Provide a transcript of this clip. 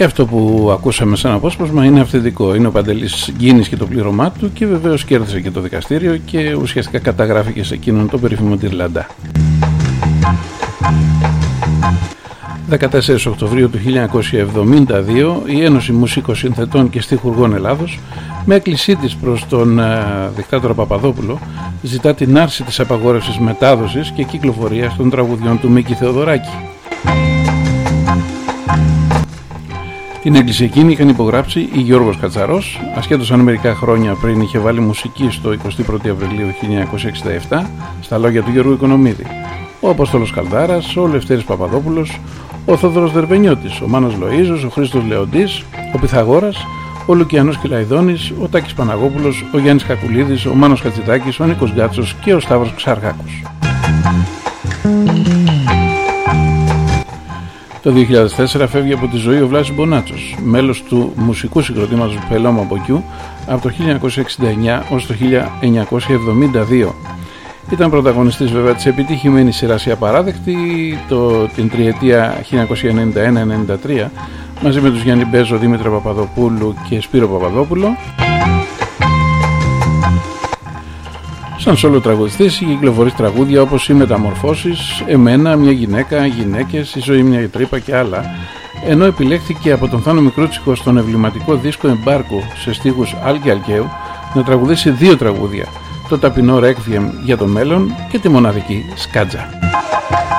Και αυτό που ακούσαμε σαν απόσπασμα είναι αυθεντικό. Είναι ο Παντελής Γκίνης και το πλήρωμά του, και βεβαίως κέρδισε και το δικαστήριο και ουσιαστικά καταγράφηκε σε εκείνον το περίφημο Τυρλαντά. 14 Οκτωβρίου του 1972 η Ένωση Μουσικοσυνθετών και Στιχουργών Ελλάδος, με έκκλησή της προς τον δικτάτορα Παπαδόπουλο, ζητά την άρση της απαγόρευσης μετάδοσης και κυκλοφορίας των τραγουδιών του Μίκη Θεοδωράκη. Την έκκληση εκείνη είχαν υπογράψει η Γιώργος Κατσαρός, ασχέτως αν μερικά χρόνια πριν είχε βάλει μουσική στο 21 Απριλίου 1967 στα λόγια του Γιώργου Οικονομίδη, ο Απόστολος Καλδάρας, ο Λευτέρης Παπαδόπουλος, ο Θόδωρος Δερβενιώτης, ο Μάνος Λοΐζος, ο Χρήστος Λεοντής, ο Πυθαγόρας, ο Λουκιανός Κυλαϊδόνης, ο Τάκης Παναγόπουλος, ο Γιάννης Κακουλίδης, ο Μάνος Χατζηδάκης, ο Νίκος Γκάτσος και ο Σταύρος Ξαργάκος. Το 2004 φεύγει από τη ζωή ο Βλάσης Μπονάτσος, μέλος του μουσικού συγκροτήματος Πελώμα Μποκιού από το 1969 ως το 1972. Ήταν πρωταγωνιστής βέβαια της επιτυχημένης σειράς «Η Απαράδεκτη» την τριετία 1991-93 μαζί με τους Γιάννη Μπέζο, Δήμητρα Παπαδοπούλου και Σπύρο Παπαδόπουλο. Σαν σόλο τραγουδιστής είχε κυκλοφορήσει τραγούδια όπως «Οι Μεταμορφώσεις», «Εμένα», «Μια γυναίκα», «Γυναίκες», «Η ζωή μια τρύπα» και άλλα, ενώ επιλέχθηκε από τον Θάνο Μικρούτσικο στον εμβληματικό δίσκο «Εμπάρκο» σε στίχους Άλκη Αλκαίου να τραγουδήσει δύο τραγούδια, το ταπεινό Ρέκβιεμ για το μέλλον και τη μοναδική Σκάτζα.